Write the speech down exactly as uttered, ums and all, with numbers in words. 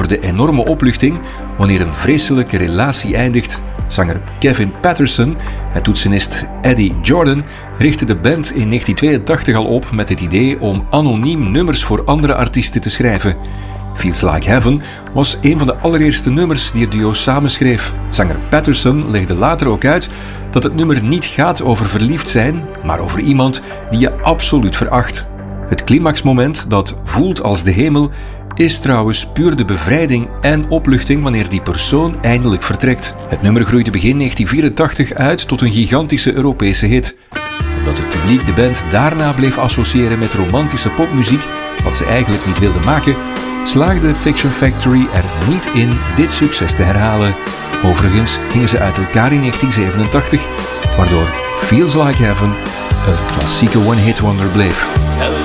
voor de enorme opluchting wanneer een vreselijke relatie eindigt. Zanger Kevin Patterson en toetsenist Eddie Jordan richtten de band in negentien tweeëntachtig al op met het idee om anoniem nummers voor andere artiesten te schrijven. Feels Like Heaven was een van de allereerste nummers die het duo samenschreef. Zanger Patterson legde later ook uit dat het nummer niet gaat over verliefd zijn, maar over iemand die je absoluut veracht. Het climaxmoment dat voelt als de hemel is trouwens puur de bevrijding en opluchting wanneer die persoon eindelijk vertrekt. Het nummer groeide begin negentien vierentachtig uit tot een gigantische Europese hit. Omdat het publiek de band daarna bleef associëren met romantische popmuziek, wat ze eigenlijk niet wilden maken, slaagde Fiction Factory er niet in dit succes te herhalen. Overigens gingen ze uit elkaar in negentien zevenentachtig, waardoor Feels Like Heaven een klassieke one-hit wonder bleef.